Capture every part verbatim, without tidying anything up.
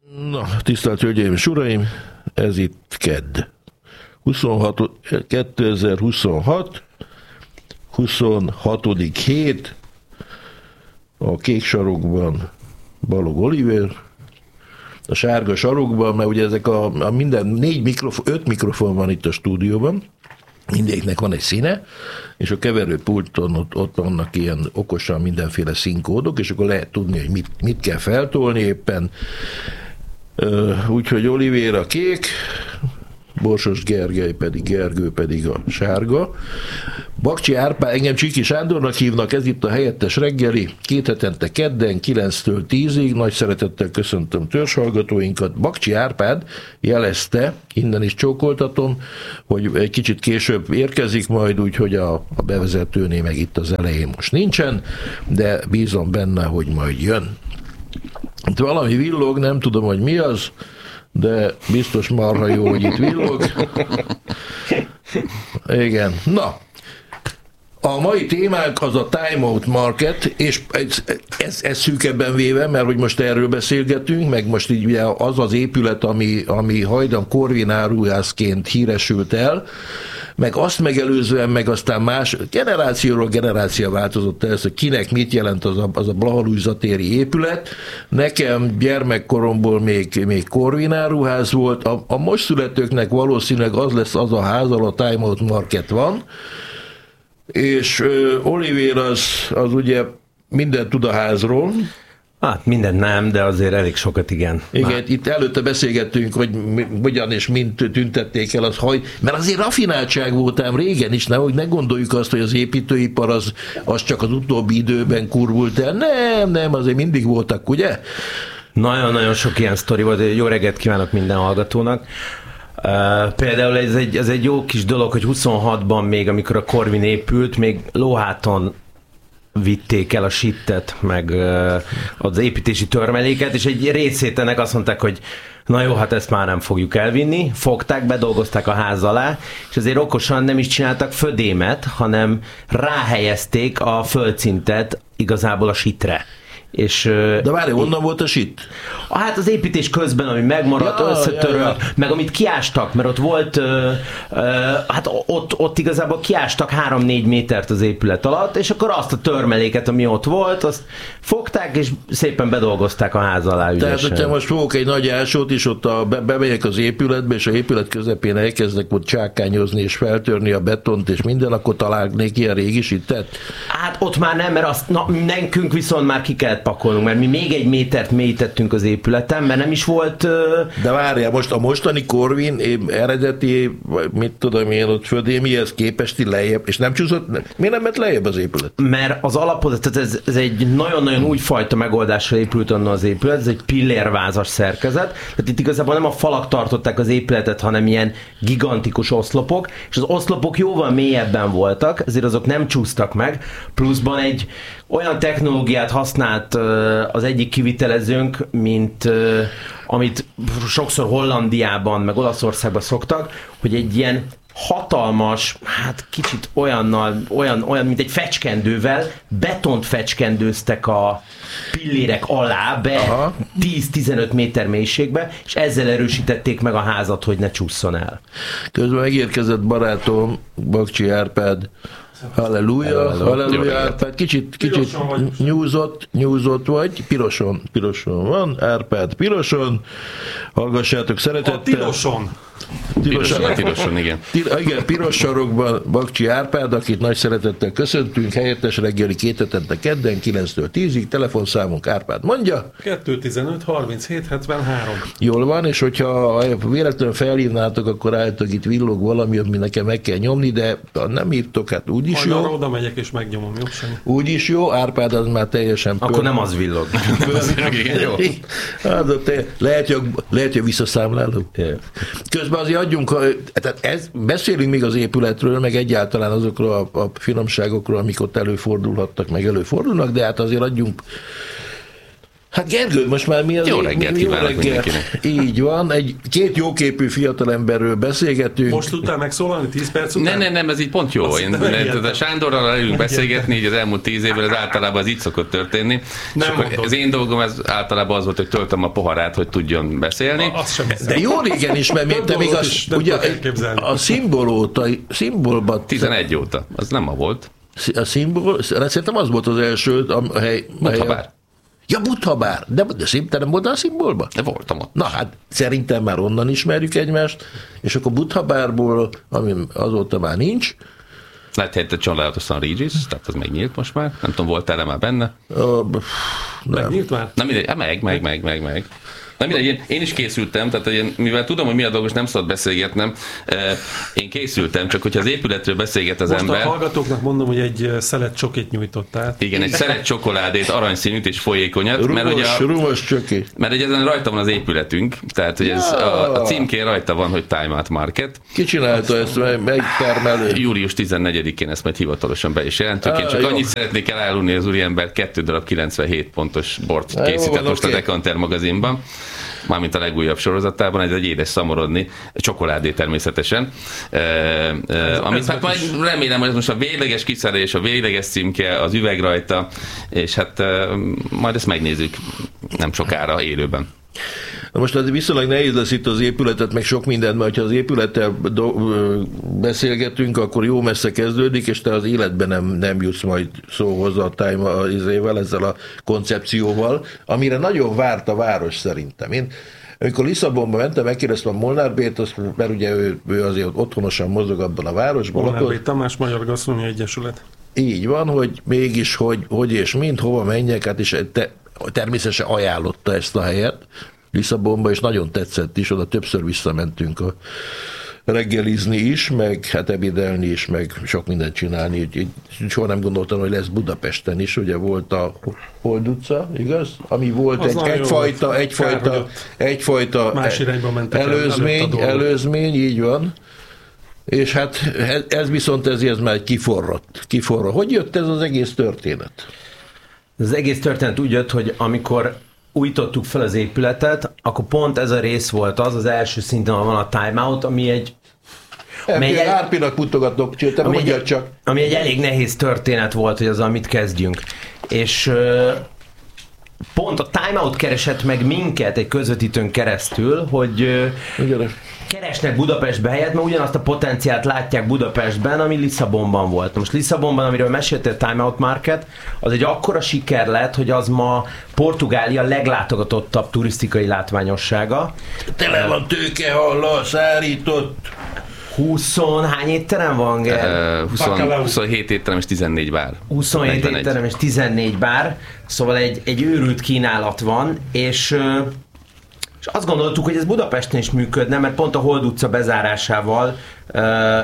Na, tisztelt Hölgyeim és Uraim, ez itt kedd. huszonhat, kétezer-huszonhat, huszonhatodik hét, a kék sarokban Balog Olivér, a sárga sarokban, mert ugye ezek a, a minden négy mikrofon, öt mikrofon van itt a stúdióban, mindegyiknek van egy színe, és a keverőpulton ott, ott vannak ilyen okosan mindenféle színkódok, és akkor lehet tudni, hogy mit, mit kell feltolni éppen. Úgyhogy Olivér a kék, Borsos Gergely pedig, Gergő pedig a sárga. Bakcsi Árpád, engem Csiki Sándornak hívnak, ez itt a helyettes reggeli, két hetente kedden, kilenctől tízig, nagy szeretettel köszöntöm törzshallgatóinkat. Bakcsi Árpád jelezte, innen is csókoltatom, hogy egy kicsit később érkezik majd, úgyhogy a, a bevezetőnél meg itt az elején most nincsen, de bízom benne, hogy majd jön. Itt valami villog, nem tudom, hogy mi az, de biztos marha jó, hogy itt villog. Igen. Na, a mai témánk az a Time Out Market, és ez, ez, ez szűkebben véve, mert hogy most erről beszélgetünk, meg most így ugye az az épület, ami, ami hajdan Corvin áruházként híresült el, meg azt megelőzően, meg aztán más generációról generáció változott el, hogy kinek mit jelent az a, az a Blahalújza téri épület. Nekem gyermekkoromból még, még Corvin áruház volt, a, a most születőknek valószínűleg az lesz az a ház, ahol a Time Out Market van, és uh, Olivér az, az ugye mindent tud a házról. Hát minden nem, de azért elég sokat igen. Igen, már. Itt előtte beszélgettünk, hogy hogyan és mint tüntették el az haj, mert azért raffináltság voltám régen is, nehogy ne gondoljuk azt, hogy az építőipar az, az csak az utóbbi időben kurvult el. Nem, nem, azért mindig voltak, ugye? Nagyon-nagyon sok ilyen sztori volt, jó reggelt kívánok minden hallgatónak. Uh, például ez egy, ez egy jó kis dolog, hogy huszonhatban még, amikor a Corvin épült, még lóháton vitték el a sittet, meg uh, az építési törmeléket, és egy részét ennek azt mondták, hogy na jó, hát ezt már nem fogjuk elvinni. Fogták, bedolgozták a ház alá, és azért okosan nem is csináltak födémet, hanem ráhelyezték a földszintet igazából a sitre. És, de várj, honnan volt a sit? Hát az építés közben, ami megmaradt, ja, összetörölt, ja, ja. meg amit kiástak, mert ott volt, uh, uh, hát ott, ott igazából kiástak három-négy métert az épület alatt, és akkor azt a törmeléket, ami ott volt, azt fogták, és szépen bedolgozták a ház alá ügyesen. Tehát, hogyha most fogok egy nagy ásót, és ott a, be, bemegyek az épületbe, és a épület közepén elkezdek ott csákányozni, és feltörni a betont, és minden, akkor találnék ilyen régi sittet? Hát ott már nem, mert azt, na, nekünk viszont már ki kellett pakolnunk, mert mi még egy métert mélyítettünk az épületen, mert nem is volt... Uh... De várjál, most a mostani Corvin eredeti, mit tudom én, ott földémihez képesti lejjebb, és nem csúszott, miért nem ment lejjebb az épület? Mert az alapot, tehát ez, ez egy nagyon-nagyon újfajta megoldásra épült onnan az épület, ez egy pillérvázas szerkezet, tehát itt igazából nem a falak tartották az épületet, hanem ilyen gigantikus oszlopok, és az oszlopok jóval mélyebben voltak, ezért azok nem csúsztak meg, pluszban egy olyan technológiát használt az egyik kivitelezőnk, mint amit sokszor Hollandiában, meg Olaszországban szoktak, hogy egy ilyen hatalmas, hát kicsit olyannal, olyan, olyan, mint egy fecskendővel betont fecskendőztek a pillérek alá be tíz-tizenöt méter mélységbe, és ezzel erősítették meg a házat, hogy ne csússzon el. Közben megérkezett barátom, Bakcsi Árpád, halleluja, halleluja, Árpád, kicsit, kicsit nyúzott, nyúzott vagy, piroson, piroson van, Árpád piroson, hallgassátok szeretettel. A tiloson. Tiloson, tiloson, igen. Igen, piros sarokban Bakcsi Árpád, akit nagy szeretettel köszöntünk, helyettes reggeli két hetente kedden, kilenctől tízig, telefonszámunk Árpád mondja. kettő tizenöt harminchét hetvenhárom. Jól van, és hogyha véletlenül felhívnátok, akkor álltok itt villog valami, ami nekem meg kell nyomni, de nem hívtok, hát úgyis jó. Majd oda megyek és megnyomom, jó Sanyi? Úgyis jó, Árpád az már teljesen... Akkor pör... nem az villog. Igen, jó. Az te... lehet, hogy, lehet, hogy visszaszámlálom. Yeah. Közben azért adjunk, tehát ez, beszélünk még az épületről, meg egyáltalán azokról a, a finomságokról, amik ott előfordulhattak, meg előfordulnak, de hát azért adjunk Hát Gergő, most már mi az... Jó reggelt kívánok mindenkinek. Így van, egy két jóképű fiatalemberről beszélgetünk. Most tudtál megszólalni tíz perc után? Nem, nem, nem, ez így pont jó. Én, a Sándorral elünk beszélgetni, így az elmúlt tíz évben ez általában az így szokott történni. Nem az én dolgom ez általában az volt, hogy töltöm a poharát, hogy tudjon beszélni. Azt sem hiszem. De jó régen is, mert még te még az, ugye, a szimbol óta, szimbolban... tizenegy óta, az nem ma volt. A szimbol, szerintem az volt az első a hely... Buthabár. Ja, Buthabár, de, de szinte nem voltál a szimbolban? De voltam ott. Na hát, szerintem már onnan ismerjük egymást, és akkor Buthabárból, ami azóta már nincs. Lehet helyette csodálatosan Regis, tehát az megnyílt most már. Nem tudom, voltál-e már benne? Uh, Megnyílt már? Nem mindegy, meg, meg, meg, meg, meg. Nem mindegy, én, én is készültem, tehát én, mivel tudom, hogy mi a dolgos, nem szabad beszélgetnem, én készültem, csak hogyha az épületről beszélget az most ember. Most a hallgatóknak mondom, hogy egy szelet csokit nyújtottál. Igen, egy szelet csokoládét, aranyszínűt és folyékonyat. Rumos, mert ugye a, rumos csoki. Mert ugye ezen rajta van az épületünk, tehát hogy ez a, a címkén rajta van, hogy Time Out Market. Ki csinálta ezt, melyik termelő? július tizennegyedikén ezt majd hivatalosan be is jelentük. Én csak jó. Annyit szeretnék elárulni, az úriember kettő darab kilencvenhét pontos bort készített most okay. a Decanter magazinban. Mármint a legújabb sorozatában, ez egy édes szamorodni, csokoládé természetesen. E, e, amit hát majd remélem, hogy ez most a végleges kiszerelés, a végleges címke, az üveg rajta, és hát e, majd ezt megnézzük nem sokára élőben. Na most az viszonylag nehéz lesz itt az épületet, meg sok mindent, mert ha az épülettel do- beszélgetünk, akkor jó messze kezdődik, és te az életben nem, nem jutsz majd szóhoz a Time izével, ezzel a koncepcióval, amire nagyon várt a város szerintem. Én amikor Lisszabonba mentem, megkérdeztem a Molnár Bét, mert ugye ő, ő azért otthonosan mozog abban a városban. Molnár Bét Tamás, Magyar Gasztronómiai Egyesület. Így van, hogy mégis, hogy, hogy és mind, hova menjek, hát és te, természetesen ajánlotta ezt a helyet Lisszabonba, és nagyon tetszett is, oda többször visszamentünk a reggelizni is, meg hát ebédelni is, meg sok mindent csinálni. Így, így, soha nem gondoltam, hogy lesz Budapesten is, ugye volt a Hold utca, igaz? Ami volt az egy, egyfajta, volt. egyfajta, Kár, egyfajta más irányba mentek előzmény, el, előzmény, így van. És hát ez viszont ez, ez már kiforrott, kiforrott. Hogy jött ez az egész történet? Az egész történet úgy jött, hogy amikor újítottuk fel az épületet, akkor pont ez a rész volt az, az első szinten van a Time Out, ami egy... Ami egy Árpinak mutogatok, te mondjad csak. Ami egy elég nehéz történet volt, hogy azzal mit kezdjünk. És pont a Time Out keresett meg minket egy közvetítőn keresztül, hogy Ugyanis. keresnek Budapestbe helyet, mert ugyanazt a potenciált látják Budapestben, ami Lisszabonban volt. Most Lisszabonban, amiről meséltél, Time Out Market, az egy akkora siker lett, hogy az ma Portugália leglátogatottabb turisztikai látványossága. Tele van tőkehallal, szárított. húsz hány étterem van, Ger? Uh, huszonhét étterem és tizennégy bár. huszonhét negyvenegy étterem és tizennégy bár, szóval egy, egy őrült kínálat van, és, és azt gondoltuk, hogy ez Budapesten is működne, mert pont a Hold utca bezárásával uh,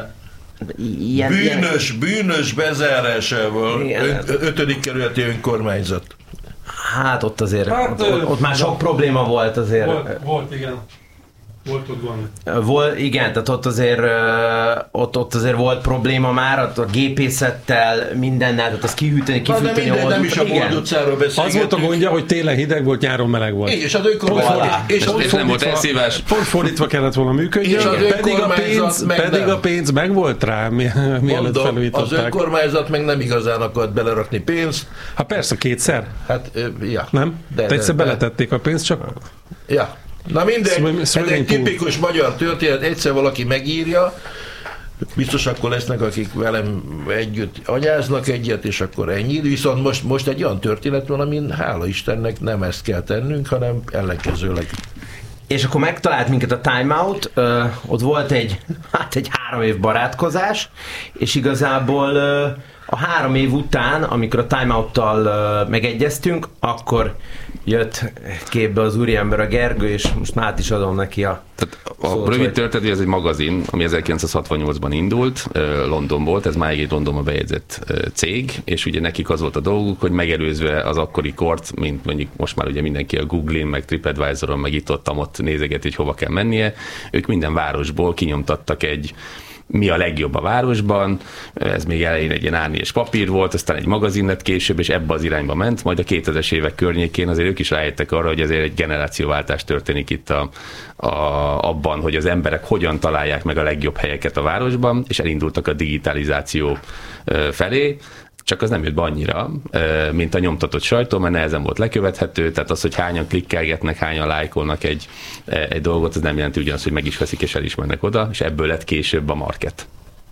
ilyen, bűnös, ilyen... bűnös bezárásával Ö, ötödik kerületi önkormányzat. Hát ott azért, hát, ott, ott, ott már sok probléma volt azért. Volt, volt igen. Volt ott gond. Volt, igen, tehát ott azért, ott, ott azért volt probléma már, ott a gépészettel, mindennel, tehát azt kihűteni, kifűteni. Nem, nem is a Hold utcáról beszélgetünk. Az volt a gondja, hogy télen hideg volt, nyáron meleg volt. És az önkormányzat. És, és, és nem volt elszívás. Pont fordítva kellett volna működni, pedig a pénz, meg pedig a pénz meg volt rá, mielőtt felújították. Az önkormányzat meg nem igazán akart belerakni pénzt. Hát persze, kétszer. Hát, ja. Nem? De, de egyszer de, beletették a pénzt, csak... Ja. Na mindegy, ez egy tipikus magyar történet, egyszer valaki megírja, biztos akkor lesznek, akik velem együtt anyáznak egyet, és akkor ennyi. Viszont most, most egy olyan történet van, amin hála Istennek nem ezt kell tennünk, hanem ellenkezőleg. És akkor megtalált minket a Time Out, uh, ott volt egy, hát egy három év barátkozás, és igazából uh, a három év után, amikor a Time Out-tal uh, megegyeztünk, akkor jött képbe az úriember, a Gergő, és most már át is adom neki a Tehát a rövid történet, ez egy magazin, ami ezerkilencszázhatvannyolcban indult, Londonból, ez máig egy Londonba bejegyzett cég, és ugye nekik az volt a dolguk, hogy megelőzve az akkori kort, mint mondjuk most már ugye mindenki a Google-in, meg TripAdvisoron, meg itt ott, ott nézeget, hogy hova kell mennie, ők minden városból kinyomtattak egy mi a legjobb a városban, ez még elején egy ilyen árni és papír volt, aztán egy magazin lett később, és ebbe az irányba ment, majd a kétezres évek környékén azért ők is rájöttek arra, hogy azért egy generációváltás történik itt a, a, abban, hogy az emberek hogyan találják meg a legjobb helyeket a városban, és elindultak a digitalizáció felé, csak az nem jött be annyira, mint a nyomtatott sajtó, mert nehezen volt lekövethető, tehát az, hogy hányan klikkelgetnek, hányan lájkolnak egy, egy dolgot, az nem jelenti ugyanazt, hogy meg is veszik és elismernek oda, és ebből lett később a market.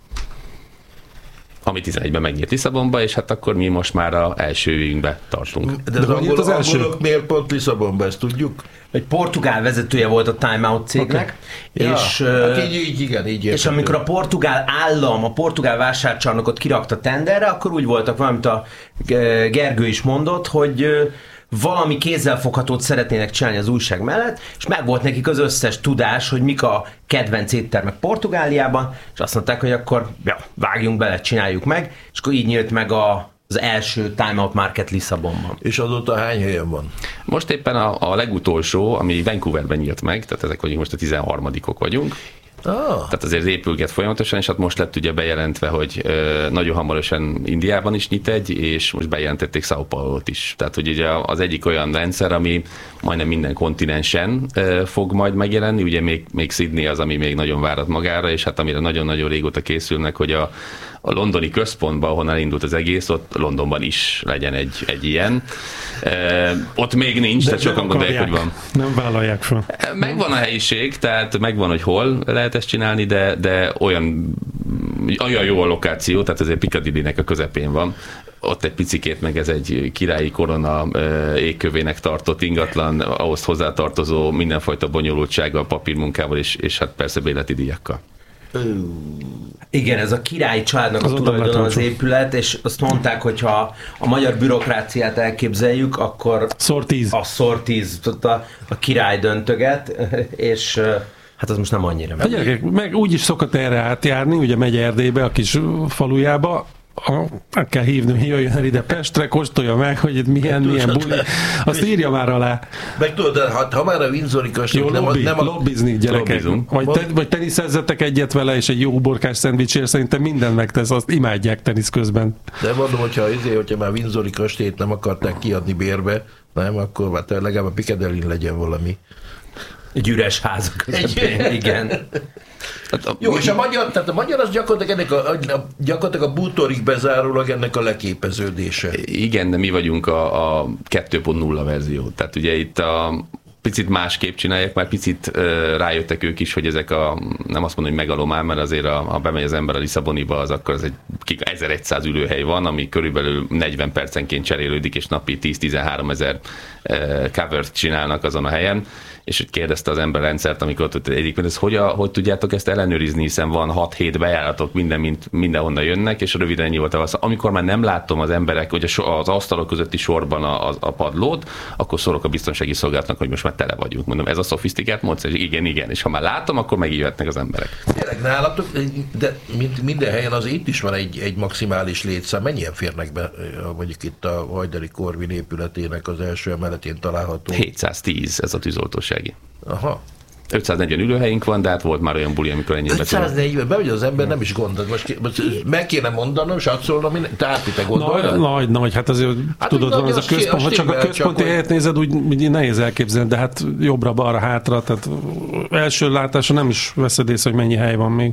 Ami tizenegyben megnyílt Lisszabonba, és hát akkor mi most már az első ügyünkbe tartunk. De az, De angol, az első... angolok miért pont Lisszabonba, ezt tudjuk? Egy portugál vezetője volt a Time Out cégnek, okay. és, ja, hát így, így, igen, így és amikor a portugál állam, a portugál vásárcsarnokot kirakta tenderre, akkor úgy voltak, valamint a Gergő is mondott, hogy valami kézzelfoghatót szeretnének csinálni az újság mellett, és meg volt nekik az összes tudás, hogy mik a kedvenc éttermek Portugáliában, és azt mondták, hogy akkor ja, vágjunk bele, csináljuk meg, és akkor így nyílt meg a az első Time Out Market Lisszabonban. És azóta hány helyen van? Most éppen a, a legutolsó, ami Vancouverben nyílt meg, tehát ezek vagyunk most a tizenharmadikok vagyunk. Ah. Tehát azért épülget folyamatosan, és hát most lett ugye bejelentve, hogy ö, nagyon hamarosan Indiában is nyit egy, és most bejelentették São Paulo-t is. Tehát, hogy ugye az egyik olyan rendszer, ami majdnem minden kontinensen ö, fog majd megjelenni, ugye még, még Sydney az, ami még nagyon várat magára, és hát amire nagyon-nagyon régóta készülnek, hogy a a londoni központban, ahonnan elindult az egész, ott Londonban is legyen egy, egy ilyen. E, ott még nincs, de tehát sokan gondolják, hogy van. Nem vállalják fel. Megvan a helyiség, tehát megvan, hogy hol lehet ezt csinálni, de, de olyan, olyan jó a lokáció, tehát azért Piccadilly-nek a közepén van. Ott egy picikét meg ez egy királyi korona égkövének tartott ingatlan, ahhoz hozzátartozó mindenfajta bonyolultsággal, papírmunkával, és, és hát persze bérleti díjakkal. Igen, ez a királyi családnak az a tulajdon az épület, és azt mondták, hogy ha a magyar bürokráciát elképzeljük, akkor szor tíz. A szor tíz, a, a király döntöget, és hát az most nem annyira. A gyerekek, meg úgy is szokott erre átjárni, ugye megy Erdélybe, a kis falujába, meg kell hívni, jöjjön el ide Pestre, kóstolja meg, hogy itt milyen, milyen buli. Azt írja már alá. Meg tudod, de ha, ha már a Windsori kastély... Jó, lobby, nem a... lobbizni, gyerekek. Vagy, te, vagy teniszezzetek egyet vele, és egy jó uborkás szendvicsért szerintem mindent megtesz, azt imádják tenisz közben. De mondom, hogyha, azért, hogyha már Windsori kastélyt nem akarták kiadni bérbe, nem, akkor hát legalább a Piccadilly legyen valami. Egy üres ház közepén, igen. Hát a, jó, és a magyar, tehát a magyar az gyakorlatilag ennek a, a, gyakorlatilag a bútorig bezárólag ennek a leképeződése. Igen, de mi vagyunk a, a kettő pont nulla verzió. Tehát ugye itt a picit másképp csinálják, már picit uh, rájöttek ők is, hogy ezek a, nem azt mondom, hogy megalomán, mert azért a, ha bemegy az ember a Lisszaboniba, az akkor az egy ezerszáz ülőhely van, ami körülbelül negyven percenként cserélődik, és napi tíz-tizenhárom ezer uh, covert csinálnak azon a helyen. És hogy kérdezte az ember rendszert, amikor ott egyébként, ez hogy, a, hogy tudjátok ezt ellenőrizni, hiszen van hat-hét bejáratok, minden, mint, mindenhonnan jönnek, és röviden ennyi volt a válasz. Amikor már nem látom az emberek, hogy az asztalok közötti sorban a, a, a padlót, akkor szólok a biztonsági szolgálatnak, hogy most már tele vagyunk. Mondom, ez a szofisztikált módszer, igen, igen. És ha már látom, akkor megjöhetnek az emberek. Tényleg nálatok, de minden helyen az itt is van egy, egy maximális létszám. Mennyien férnek be, mondjuk itt a Hajdari Korvin épületének az első emeletén található? hétszáztíz ez a tűzoltóság. Aha. ötszáznegyven ülőhelyünk van, de hát volt már olyan buli, amikor ennyire ötszáznegyven, bemegy az ember, nem is gondol. Most, most meg kéne mondanom, és azt szólnom, tehát itt te gondolod? Nagy, nagy, hát azért hát tudod, van ez a központ, ha csak a központi helyet nézed, úgy, úgy nehéz elképzelni, de hát jobbra, balra, hátra, tehát első látásra nem is veszed észre, hogy mennyi hely van még.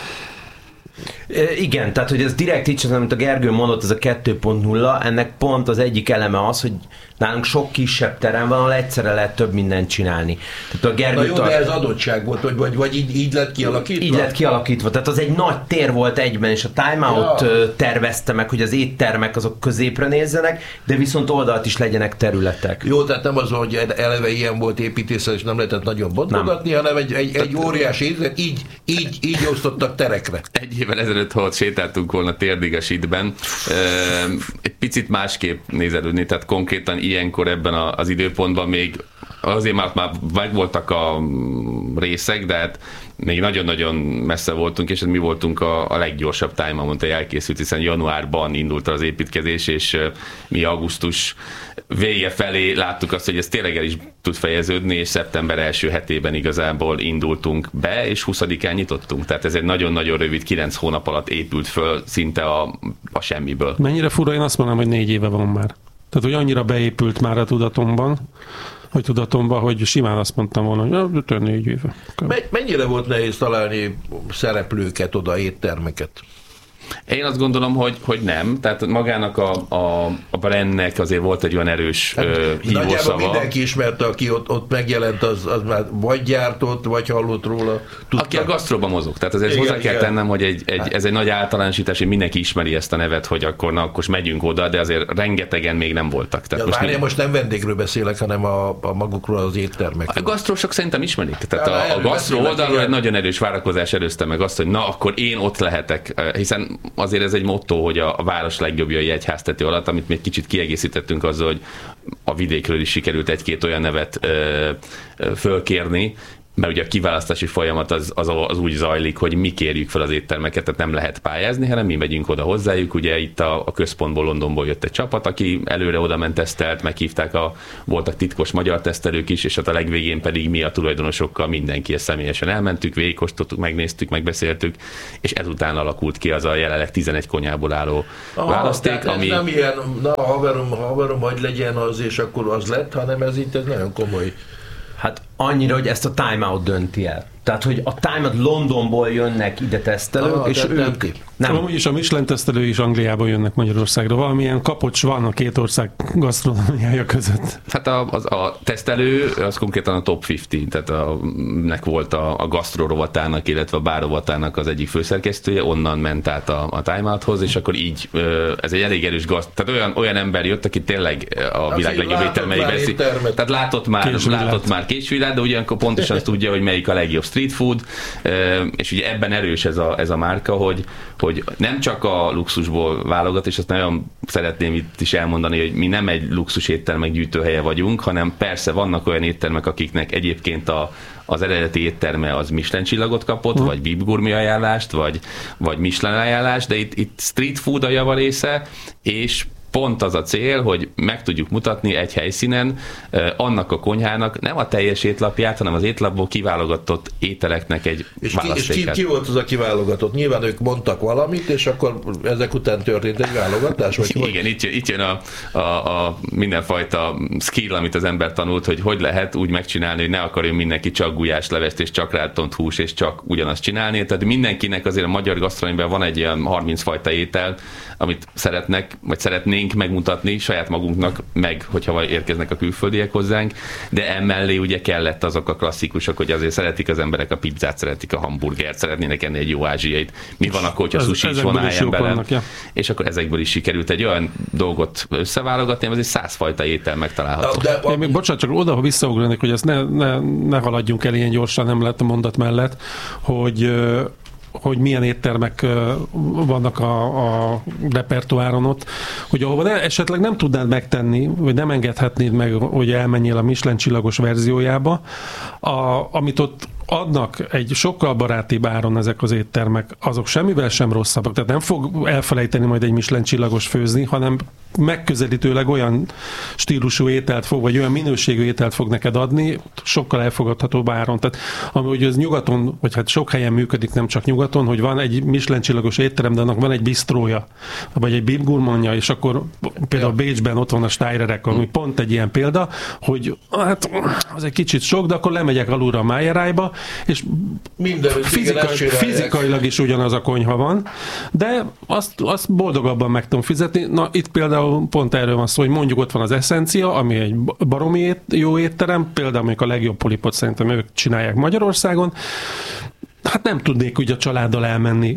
Igen, tehát hogy ez direkt így, amit a Gergő mondott, ez a kettő pont nulla, ennek pont az egyik eleme az, hogy nálunk sok kisebb terem van, ahol egyszerre lehet több mindent csinálni. Tehát a Gergő Na jó, de ez adottság volt, vagy, vagy, vagy így, így lett kialakítva? Így lett kialakítva, tehát az egy nagy tér volt egyben, és a Time Out ja. tervezte meg, hogy az éttermek azok középre nézzenek, de viszont oldalt is legyenek területek. Jó, tehát nem az, hogy eleve ilyen volt építészet, és nem lehetett nagyon bontogatni, hanem egy, egy, egy óriási étterem, így, így, így osztottak terekre. Egy évvel ezelőtt, ha ott sétáltunk volna Térdigasítben, egy picit másképp nézelődni, tehát konkrétan ilyenkor ebben az időpontban még azért már, már megvoltak a részek, de hát még nagyon-nagyon messze voltunk, és mi voltunk a, a leggyorsabb time, mondta, hogy elkészült, hiszen januárban indult az építkezés, és mi augusztus vége felé láttuk azt, hogy ez tényleg el is tud fejeződni, és szeptember első hetében igazából indultunk be, és huszadikán nyitottunk. Tehát ez egy nagyon-nagyon rövid, kilenc hónap alatt épült föl szinte a, a semmiből. Mennyire fura, én azt mondanám, hogy négy éve van már. Tehát, hogy annyira beépült már a tudatomban, hogy tudatomban, hogy simán azt mondtam volna, hogy ja, négy éve. Mennyire volt nehéz találni szereplőket oda, éttermeket? Én azt gondolom, hogy, hogy nem. Tehát magának a, a, a brandnek azért volt egy olyan erős hát, uh, hívószava. Nagyjából mindenki ismerte, aki ott, ott megjelent, az, az már vagy gyártott, vagy hallott róla. Tudta. Aki a gasztróban mozog. Tehát azért igen, hozzá kell igen. tennem, hogy egy, egy, ez egy nagy általánosítás, hogy mindenki ismeri ezt a nevet, hogy akkor, na, akkor megyünk oda, de azért rengetegen még nem voltak. Tehát ja, most, várjál, mi... most nem vendégről beszélek, hanem a, a magukról az éttermekről. A gasztrósok szerintem ismerik. Tehát ja, a, a gasztró oldalról egy nagyon erős várakozás előzte meg azt, hogy na, akkor én ott lehetek, hiszen azért ez egy motto, hogy a, a város legjobbja jegyháztető alatt, amit még kicsit kiegészítettünk azzal, hogy a vidékről is sikerült egy-két olyan nevet ö, ö, fölkérni, mert ugye a kiválasztási folyamat az, az, az úgy zajlik, hogy mi kérjük fel az éttermeket, tehát nem lehet pályázni, hanem mi megyünk oda hozzájuk. Ugye itt a, a központból, Londonból jött egy csapat, aki előre oda ment, tesztelt, meghívták, a, voltak titkos magyar tesztelők is, és hát a legvégén pedig mi a tulajdonosokkal mindenki ezt személyesen elmentük, végigkóstoltuk, megnéztük, megbeszéltük, és ezután alakult ki az a jelenleg tizenegy konyhából álló Aha, választék. Ami... nem ilyen, na haverom, haverom, hogy legyen az, és akkor az lett, hanem ez itt ez nagyon komoly. Hát annyira, hogy ezt a Time Out dönti el. Tehát, hogy a Time Out Londonból jönnek ide tesztelők, ah, és ők... Nem. nem. Amúgy is a Michelin tesztelők is Angliából jönnek Magyarországra. Valamilyen kapocs van a két ország gasztronómiája között. Hát a, a, a tesztelő, az konkrétan a top ötven, tehát a, nek volt a, a gasztró rovatának, illetve a bár rovatának az egyik főszerkesztője, onnan ment át a, a Time Outhoz, és akkor így, ez egy elég erős gaszt, tehát olyan, olyan ember jött, aki tényleg a világ legjobb éttermei veszi. Tehát látott már, látott már késvillát, de ugyanakkor pontosan azt tudja, hogy melyik a legjobb street food, és ugye ebben erős ez a, ez a márka, hogy, hogy nem csak a luxusból válogat, és azt nagyon szeretném itt is elmondani, hogy mi nem egy luxus éttermek gyűjtőhelye vagyunk, hanem persze vannak olyan éttermek, akiknek egyébként a, az eredeti étterme az Michelin csillagot kapott, mm. vagy Bib Gourmet ajánlást, vagy, vagy Michelin ajánlást, de itt, itt street food a javarésze, és pont az a cél, hogy meg tudjuk mutatni egy helyszínen eh, annak a konyhának nem a teljes étlapját, hanem az étlapból kiválogatott ételeknek egy és választékát. Ki, és ki, ki volt az a kiválogatott? Nyilván ők mondtak valamit, és akkor ezek után történt egy válogatás? Vagy igen, itt jön, itt jön a, a, a mindenfajta skill, amit az ember tanult, hogy hogy lehet úgy megcsinálni, hogy ne akarjon mindenki csak gulyáslevest, és csak rátont hús, és csak ugyanazt csinálni. Tehát mindenkinek azért a magyar gasztronómiában van egy olyan harminc fajta étel, amit szeretnek, vagy szeretnénk megmutatni saját magunknak, meg hogyha érkeznek a külföldiek hozzánk, de emellé ugye kellett azok a klasszikusok, hogy azért szeretik az emberek a pizzát, szeretik a hamburgert, szeretnének enni egy jó ázsiait. Mi van akkor, hogyha sushi is von álljon bele? Vannak, ja. És akkor ezekből is sikerült egy olyan dolgot összeválogatni, ez egy százfajta étel megtalálható. De, de, Én még bocsánat, csak oda, ha visszaugranék, hogy ezt ne, ne, ne haladjunk el ilyen gyorsan, nem lett a mondat mellett, hogy hogy milyen éttermek vannak a, a repertoáron ott, hogy ahova ne, esetleg nem tudnád megtenni, vagy nem engedhetnéd meg, hogy elmenjél a Michelin csillagos verziójába, a, amit ott adnak egy sokkal barátibb áron ezek az éttermek, azok semmivel sem rosszabbak. Tehát nem fog elfelejteni majd egy Michelin csillagos főzni, hanem megközelítőleg olyan stílusú ételt fog, vagy olyan minőségű ételt fog neked adni, sokkal elfogadhatóbb áron. Tehát amúgy ez nyugaton, vagy hát sok helyen működik, nem csak nyugaton, hogy van egy Michelin csillagos étterem, de annak van egy bistrója, vagy egy Bib Gourmandja, és akkor például ja. Bécsben ott van a Steirerek, ami hmm. pont egy ilyen példa, hogy hát az egy kicsit sok, de akkor lemegyek alulra a Májerájba, és fizikai, fizikailag is ugyanaz a konyha van, de azt, azt boldogabban meg tudom fizetni. Na, itt például pont erről van szó, hogy mondjuk ott van az Essencia, ami egy baromi ét, jó étterem, például mondjuk a legjobb polipot szerintem ők csinálják Magyarországon. Hát nem tudnék úgy a családdal elmenni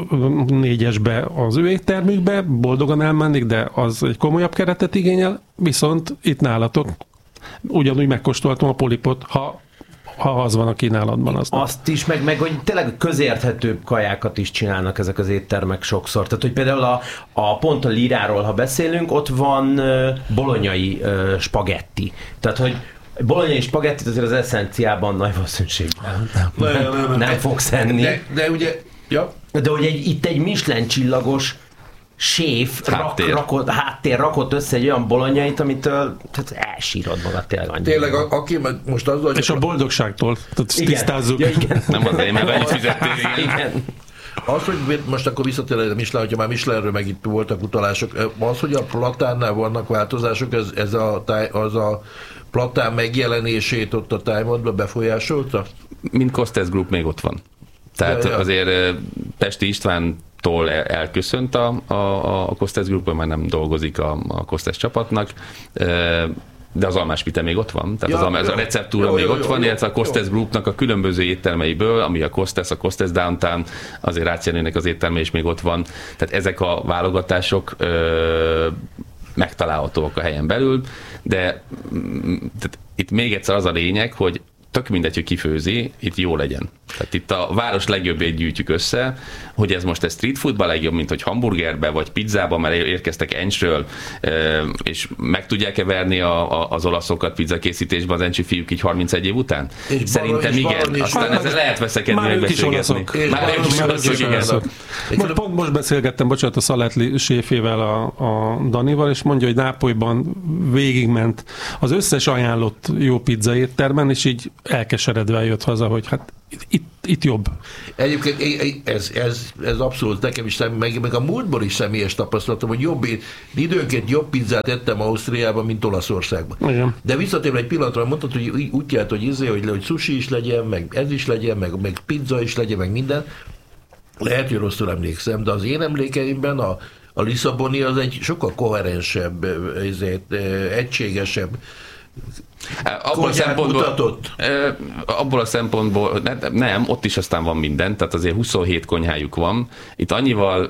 négyesbe az ő éttermükbe, boldogan elmennék, de az egy komolyabb keretet igényel, viszont itt nálatok ugyanúgy megkóstoltam a polipot, ha ha az van a kínálatban. Az Azt is, meg, meg hogy tényleg közérthetőbb kajákat is csinálnak ezek az éttermek sokszor. Tehát, hogy például a, a pont a Liráról, ha beszélünk, ott van uh, bolonyai uh, spagetti. Tehát, hogy bolonyai spagettit azért az eszenciában nagy valószínűséggel nem, nem, nem, nem, nem fogsz enni. De, de ugye, ja. De hogy egy, itt egy Michelin csillagos séf háttér. Rak, rakott, háttér rakott össze egy olyan bolonyait, amitől tehát elsírod magad tényleg annyira. Tényleg, a, aki most azzal... És a boldogságtól, tehát tisztázzuk. Ja, igen. Nem azért, mert be is fizettél, igen. igen. Az, hogy most akkor visszatérek a Michelin, hogyha már Michelinről meg itt voltak utalások, az, hogy a platánnál vannak változások, ez, ez a, táj, az a platán megjelenését ott a Time-Outban befolyásolta? Mint Kostes Group még ott van. Tehát ja, ja. azért Pesti Istvántól elköszönt a, a, a Kostes Group, már nem dolgozik a, a Kostes csapatnak, de az almáspite még ott van, tehát ja, az almás, ez a receptúra jó, még jó, ott jó, van, illetve a Kostes Groupnak a különböző éttermeiből, ami a Kostes, a Kostes Downtown, azért Rácz-Jenőnek az étterme is még ott van, tehát ezek a válogatások ö, megtalálhatóak a helyen belül, de tehát itt még egyszer az a lényeg, hogy tök mindegy, hogy kifőzi, itt jó legyen. Tehát itt a város legjobbjait gyűjtjük össze, hogy ez most egy street foodban legjobb, mint hogy hamburgerbe vagy pizzába, mert érkeztek Encsről, és meg tudják-e verni a, a, az olaszokat pizzakészítésben az encsi fiúk így harmincegy év után? És szerintem és igen. Aztán ezzel lehet veszekedni, megbeszélgetni. Már ők is olaszok, igen. Most, pont most beszélgettem, bocsánat, a Szaletli séfével, a, a Danival, és mondja, hogy Nápolyban végigment az összes ajánlott jó pizza éttermen, és így elkeseredve jött haza, hogy hát itt, itt jobb. Egyébként ez, ez, ez abszolút nekem is, meg, meg a múltból is személyes tapasztalatom, hogy jobb, időnként jobb pizzát ettem Ausztriában, mint Olaszországban. Igen. De visszatérve egy pillanatra, mondtad, hogy úgy kellett, hogy, izé, hogy, hogy sushi is legyen, meg ez is legyen, meg, meg pizza is legyen, meg minden. Lehet, hogy rosszul emlékszem, de az én emlékeimben a, a Lisszaboni az egy sokkal koherensebb, ezért, egységesebb, Abból a, szempontból, abból a szempontból, nem, ott is aztán van minden, tehát azért huszonhét konyhájuk van. Itt annyival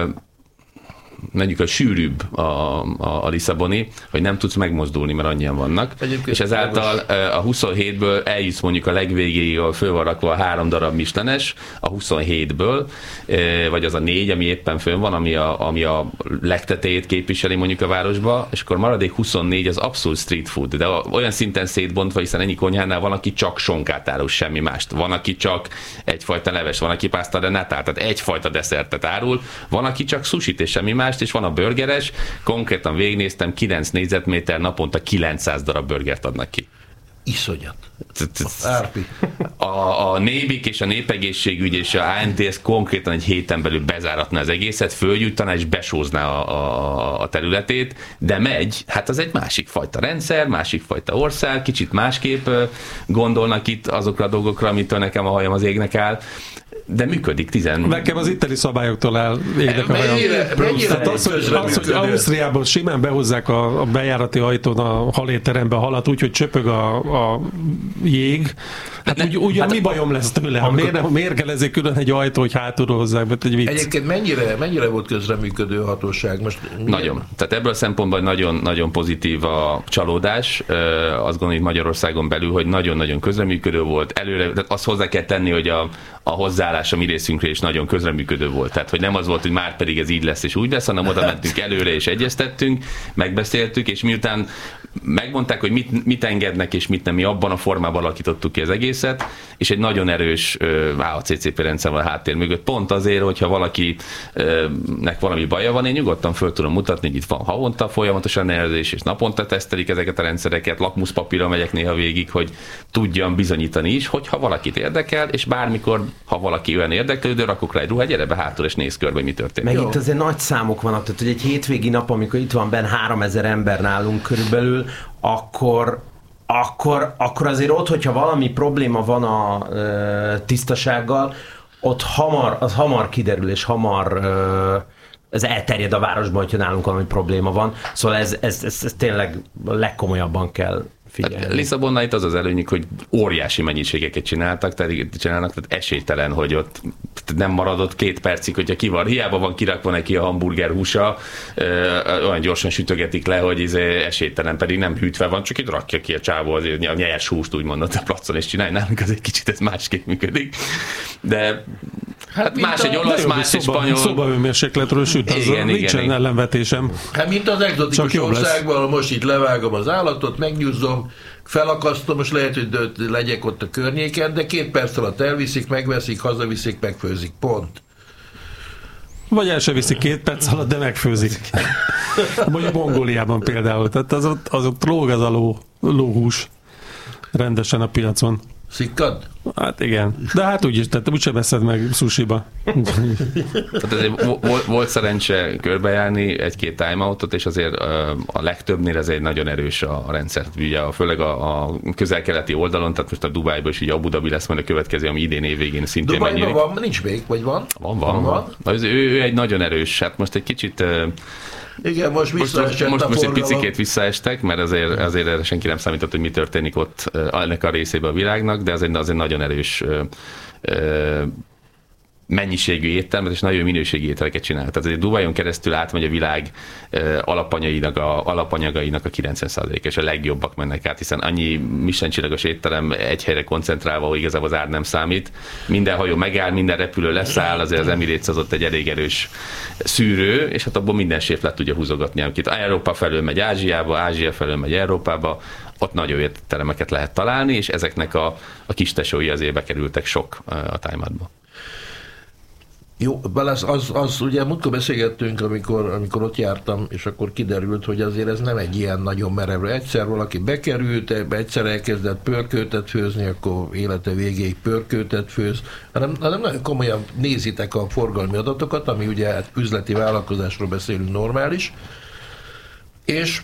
mondjuk a sűrűbb a, a, a Lisszaboni, hogy nem tudsz megmozdulni, mert annyian vannak. Egyébként és ezáltal a huszonhétből eljutsz mondjuk a legvégéig, ahol föl van rakva a három darab Michelenes, a huszonhétből, vagy az a négy, ami éppen fönn van, ami a, ami a legtetejét képviseli mondjuk a városba, és akkor maradék huszonnégy az abszolút street food, de olyan szinten szétbontva, hiszen ennyi konyhánál van, aki csak sonkát árul, semmi mást. Van, aki csak egyfajta leves, van, aki pasta renatát, tehát egyfajta desszertet árul, van, aki csak sushit és semmi más, és van a burgeres, konkrétan végignéztem, kilenc négyzetméter, naponta kilencszáz darab burgert adnak ki. Iszonyat. Árpi. A, a Nébik és a Népegészségügy és a á en té es konkrétan egy héten belül bezáratná az egészet, fölgyújtaná és besózná a, a, a területét, de megy, hát az egy másik fajta rendszer, másik fajta ország, kicsit másképp gondolnak itt azokra a dolgokra, amitől nekem a hajam az égnek áll, de működik tizen... Nekem az itteni szabályoktól el égnek a hajam. Az, hogy, az, hogy Ausztriában simán behozzák a, a bejárati ajtón a haléterembe a halat úgy, hogy csöpög a, a jég, hát ne, úgy, ugyan hát mi bajom lesz tőle? Amikor... Miért, miért kell ezért külön egy ajtó, hogy hátulról hozzák, mert egy vicc. Egyébként mennyire, mennyire volt közreműködő a hatóság? Most nagyon. Tehát ebből a szempontból nagyon, nagyon pozitív a csalódás. Azt gondolom, hogy Magyarországon belül, hogy nagyon-nagyon közreműködő volt. Előre, tehát azt hozzá kell tenni, hogy a, a hozzáállás a mi részünkre is nagyon közreműködő volt. Tehát, hogy nem az volt, hogy már pedig ez így lesz és úgy lesz, hanem oda mentünk előre és egyeztettünk, megbeszéltük, és miután megmondták, hogy mit, mit engednek és mit nem, mi abban a formában alakítottuk ki az egészet, és egy nagyon erős á cé cé pé rendszer van a háttér mögött. Pont azért, hogyha valakinek valami baja van, én nyugodtan föl tudom mutatni, hogy itt van havonta folyamatosan ellenőrzés, és naponta tesztelik ezeket a rendszereket, lakmuszpapírra megyek néha végig, hogy tudjam bizonyítani is, hogyha valakit érdekel, és bármikor, ha valaki olyan érdeklődő, rakok rá egy ruhát, gyere be hátul, és néz körbe, mi történik. Meg Jó. Itt azért nagy számok vannak, tehát hogy egy hétvégi nap, amikor itt van benn háromezer ember nálunk körülbelül, akkor Akkor, akkor azért ott, hogyha valami probléma van a ö, tisztasággal, ott hamar, az hamar kiderül, és hamar ö, ez elterjed a városban, hogyha nálunk valami probléma van. Szóval ez, ez, ez, ez tényleg legkomolyabban kell figyelni. Lisszabonnál itt az az előnyük, hogy óriási mennyiségeket csináltak, tehát csinálnak, tehát esélytelen, hogy ott nem maradott két percig, hogyha ki van, hiába van kirakva neki a hamburger húsa, olyan gyorsan sütögetik le, hogy ez esélytelen, pedig nem hűtve van, csak itt rakja ki a csávó azért a nyers húst, úgymond a placon, és csinálj nálunk, az egy kicsit ez másképp működik. De Hát más egy olasz, más egy spanyol. Szobahőmérsékletről süt, az igen, nincsen igen, ellenvetésem. Hát mint az egzotikus országban, most itt levágom az állatot, megnyúzzom, felakasztom, most lehet, hogy legyek ott a környéken, de két perc alatt elviszik, megveszik, hazaviszik, megfőzik, pont. Vagy el se viszik két perc alatt, de megfőzik. Mondjuk Mongóliában például, tehát az ott, az ott lóg az a ló, lóhús rendesen a piacon. Szikkad? Hát igen. De hát úgyis, tehát úgyse veszed meg sushiba. Tehát azért volt, volt szerencse körbejárni egy-két timeoutot, és azért a legtöbbnél ez egy nagyon erős a rendszer. Ugye főleg a, a közel-keleti oldalon, tehát most a Dubájban is, ugye Abu Dhabi lesz majd a következő, ami idén évvégén szintén Dubájban megnyilik. van, nincs még, vagy van? Van, van. van. van. Az, ő, ő egy nagyon erős, hát most egy kicsit... Igen, most visszaesett most, a most egy forgalom. picikét visszaestek, mert azért, azért erre senki nem számított, hogy mi történik ott ennek a részében a világnak, de azért, azért nagyon erős ö, ö, mennyiségű éttermet és nagyon minőségi ételeket csinál. Tehát azért Dubajon keresztül átmegy a világ alapanyainak a, alapanyagainak a kilencven százalék, és a legjobbak mennek át, hiszen annyi Michelin-csillagos étterem egy helyre koncentrálva, hogy igazából az ár nem számít. Minden hajó megáll, minden repülő leszáll, azért az Emirates az ott egy elég erős szűrő, és hát abból minden séf le tudja húzogatni, amit Európa felől megy Ázsiába, Ázsia felől megy Európába, ott nagyon étteremeket lehet találni, és ezeknek a, a kis tesói azért bekerültek sok a Time-Outba. Jó, az, az, az ugye múltkor beszélgettünk, amikor, amikor ott jártam, és akkor kiderült, hogy azért ez nem egy ilyen nagyon merev. Egyszer valaki bekerült, egyszer elkezdett pörköltet főzni, akkor élete végéig pörköltet főz, hanem, hanem nagyon komolyan nézitek a forgalmi adatokat, ami ugye üzleti vállalkozásról beszélünk normális, és